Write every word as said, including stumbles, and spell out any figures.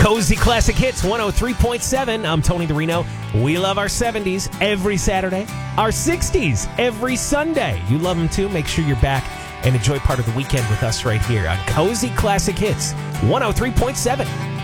Cozy Classic Hits one oh three point seven. I'm Tony DeRino. We love our seventies every Saturday, our sixties every Sunday. You love them too? Make sure you're back and enjoy part of the weekend with us right here on Cozy Classic Hits one oh three point seven.